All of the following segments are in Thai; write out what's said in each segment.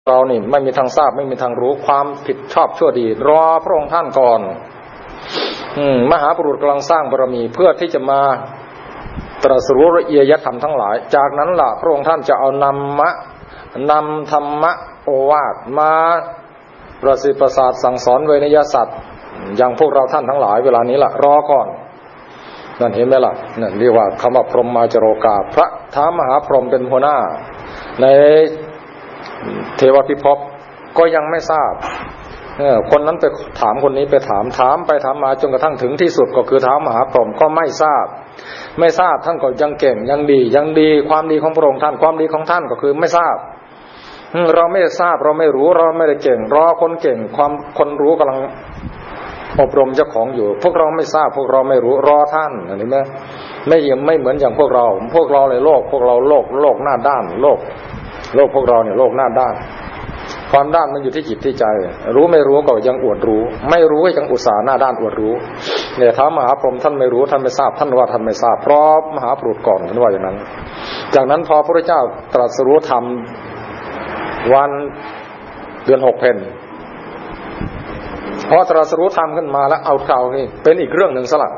เรานี่ไม่มีทางทราบไม่มีทางรู้ความผิดชอบชั่วดีรอพระองค์ท่านก่อนมหาบุรุษกำลังสร้างบารมีเพื่อที่จะมาตรัสรู้ละเอียดธรรมทั้งหลายจากนั้นล่ะพระองค์ท่านจะเอานำธรรมะโอวาทมาประสิทธิ์ประสาทสั่งสอนเวนยสัตว์อย่างพวกเราท่านทั้งหลายเวลานี้ล่ะรอก่อนนั่นเห็นไหมล่ะนั่นเรียกว่าคำว่าพรหมมาจโรกาพระท้ามหาพรหมเป็นหัวหน้าในเทวพิภพก็ยังไม่ทราบคนนั้นไปถามคนนี้ไปถามไปถามมาจนกระทั่งถึงที่สุดก็คือท้ามหาพรหมก็ไม่ทราบท่านก็ยังเก่งยังดีความดีของพระองค์ท่านความดีของท่านก็คือไม่ทราบเราไม่ทราบเราไม่รู้เราไม่ได้เก่งรอคนเก่งคนรู้กำลังอบรมเจ้าของอยู่พวกเราไม่ทราบพวกเราไม่รู้รอท่านเห็นไหมไม่เหมือนอย่างพวกเราในโลกพวกเราโลกหน้าด้านโลกพวกเราเนี่ยโลกหน้าด้านความด้านมันอยู่ที่จิตที่ใจรู้ไม่รู้ก็ยังอวดรู้ไม่รู้ก็ยังอุตส่าห์หน้าด้านอวดรู้เนี่ยท้ามหาพรหมท่านไม่รู้ท่านไม่ทราบท่านว่าท่านไม่ทราบเพราะมหาบุรุษก่อนท่านว่าอย่างนั้นจากนั้นพอพระพุทธเจ้าตรัสรู้ธรรมวันเดือน6 เพ็ญพอตรัสรู้ธรรมขึ้นมาแล้วเอาเก่านี่เป็นอีกเรื่องหนึ่งซะละ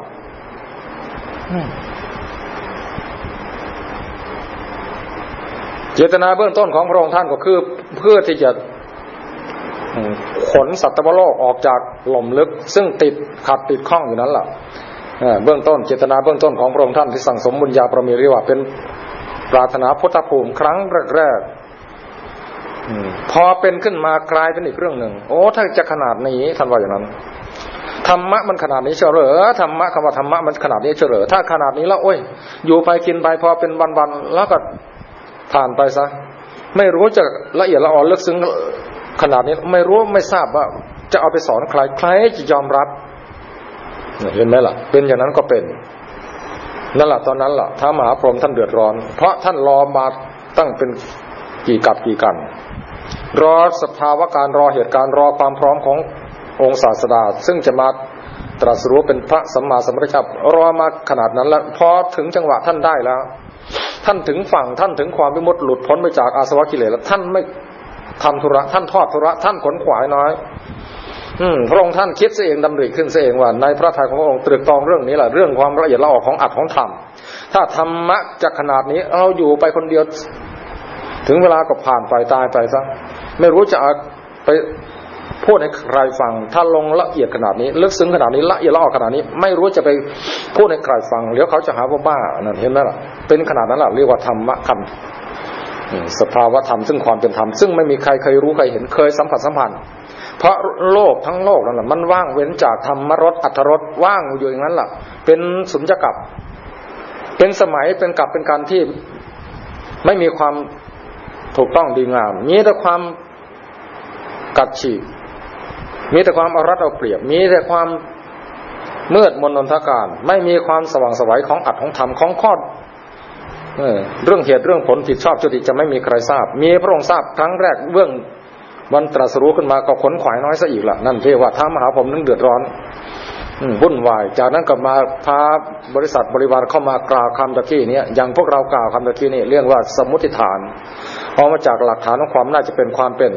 เจตนาเบื้องต้นของพระองค์ท่านก็คือเพื่อที่จะขนสัตวโลกออกจากหล่มลึกซึ่งติดข้องอยู่นั้นล่ะเบื้องต้นเจตนาเบื้องต้นของพระองค์ท่านที่สั่งสมบุญญาบารมีเรียกว่าเป็นปรารถนาพุทธภูมิครั้งแรกพอเป็นขึ้นมากลายเป็นอีกเรื่องหนึ่งโอ้ถ้าจะขนาดนี้ท่านว่าอย่างนั้นธรรมะมันขนาดนี้เฉลอธรรมะคำว่าธรรมะมันขนาดนี้เฉลอถ้าขนาดนี้แล้วโอ้ยอยู่ไปกินไปพอเป็นวันๆแล้วก็ผ่านไปซะไม่รู้จะละเอียดละออลึกซึ้งขนาดนี้ไม่รู้ไม่ทราบว่าจะเอาไปสอนใครจะยอมรับเห็นไหมล่ะเป็นอย่างนั้นก็เป็นนั่นแหละตอนนั้นล่ะท้ามหาพรหมท่านเดือดร้อนเพราะท่านรอมาตั้งเป็นกี่กันรอสภาวะการรอเหตุการณ์รอความพร้อมขององค์ศาสดาซึ่งจะมาตรัสรู้เป็นพระสัมมาสัมพุทธเจ้ารอมาขนาดนั้นแล้วพอถึงจังหวะท่านได้แล้วท่านถึงฝั่งท่านถึงความวิมุตติหลุดพ้นไปจากอาสวะกิเลสแล้วท่านไม่ทำธุระท่านทอดธุระท่านขนขวายน้อยพระองค์ท่านคิดเองดำริขึ้นเองว่าในพระทัยของพระองค์ตรึกตรองเรื่องนี้แหละเรื่องความละเอียดละออของอัตของธรรมถ้าธรรมะจะขนาดนี้เราอยู่ไปคนเดียวถึงเวลาก็ผ่านไปตายไปซะไม่รู้จะไปพูดให้ใครฟังถ้าลงละเอียดขนาดนี้ลึกซึ้งขนาดนี้ละเอียดละออขนาดนี้ไม่รู้จะไปพูดให้ใครฟังเดี๋ยวเขาจะหาว่าบ้านั่นเห็นไหมล่ะเป็นขนาดนั้นล่ะเรียกว่าธรรมะคำสภาวะธรรมซึ่งความเป็นธรรมซึ่งไม่มีใครเคยรู้เคยเห็นเคยสัมผัสสัมพันธ์เพราะโลกทั้งโลกนั่นแหละมันว่างเว้นจากธรรมรสอัตถรสว่างอยู่อย่างนั้นล่ะเป็นสุญญกัปเป็นสมัยเป็นกัปเป็นการที่ไม่มีความถูกต้องดีงามมีแต่ความกัดฉีกมีแต่ความเอารัดเอาเปรียบมีแต่ความมืดมนนทการไม่มีความสว่างไสวของอัตของธรรมของข้อเรื่องเหตุเรื่องผลผิดชอบชั่วดีจะไม่มีใครทราบมีพระองค์ทราบครั้งแรกเบื้องวันตรัสรู้ขึ้นมาก็ขนขวายน้อยซะอีกล่ะนั่นเรียกว่าท้ามหาพรหมนั้นเดือดร้อนวุ่นวายจากนั้นก็มาพาบริษัทบริวารเข้ามากล่าวคำตะกี้นี้อย่างพวกเรากล่าวคำตะกี้นี้เรียกว่าสมมุติฐานออกมาจากหลักฐานของความน่าจะเป็นความเป็น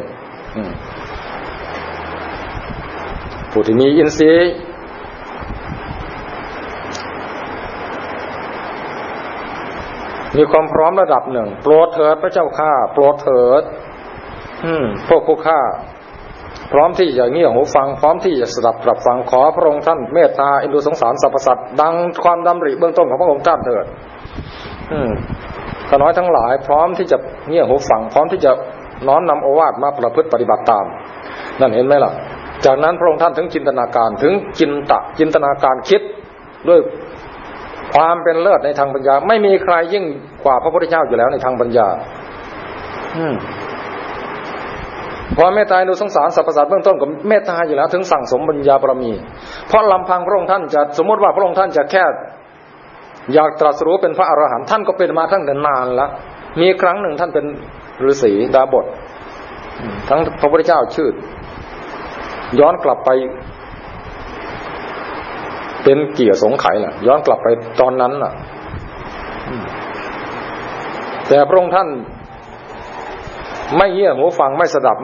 ผู้ที่มีอินทรีย์มีความพร้อมระดับหนึ่งโปรดเถิดพระเจ้าข้าโปรดเถิดพวกผู้ข้าพร้อมที่จะเงี่ยหูฟังพร้อมที่จะสดับตรับฟังขอพระองค์ท่านเมตตาเอ็นดูสงสารสรรพสัตว์ดังความดำริเบื้องต้นของพระองค์ท่านเถิดข้าน้อยทั้งหลายพร้อมที่จะเงี่ยหูฟังพร้อมที่จะน้อมนำโอวาทมาประพฤติปฏิบัติตามนั่นเห็นไหมล่ะจากนั้นพระองค์ท่านถึงจินตนาการถึงจินตนาการคิดด้วยความเป็นเลิศในทางปัญญาไม่มีใครยิ่งกว่าพระพุทธเจ้าอยู่แล้วในทางปัญญาพอเมตตาดูสงสารสรรพสัตว์เบื้องต้นก็เมตตาอยู่แล้วถึงสั่งสมบุญญาบารมีเพราะลำพังพระองค์ท่านจะสมมติว่าพระองค์ท่านจะแค่อยากตรัสรู้เป็นพระอรหันต์ท่านก็เป็นมาตั้งแต่นานแล้วมีครั้งหนึ่งท่านเป็นฤาษีดาบททั้งพระพุทธเจ้าชื่อย้อนกลับไปเป็นเกี่ยสงไขล่ะย้อนกลับไปตอนนั้นน่ะแต่พระองค์ท่านไม่เงี่ยหูฟังไม่สดับ